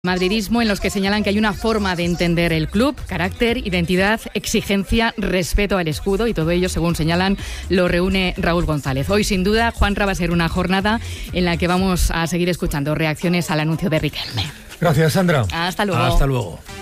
Madridismo, en los que señalan que hay una forma de entender el club: carácter, identidad, exigencia, respeto al escudo, y todo ello, según señalan, lo reúne Raúl González. Hoy, sin duda, Juanra, va a ser una jornada en la que vamos a seguir escuchando reacciones al anuncio de Riquelme. Gracias, Sandra. Hasta luego. Hasta luego.